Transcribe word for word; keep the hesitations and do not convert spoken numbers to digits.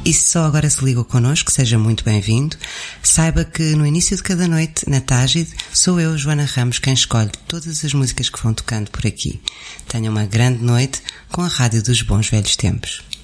E se só agora se ligou connosco, seja muito bem-vindo. Saiba que no início de cada noite, na Tágide, sou eu, Joana Ramos, quem escolhe todas as músicas que vão tocando por aqui. Tenha uma grande noite com a Rádio dos Bons Velhos Tempos.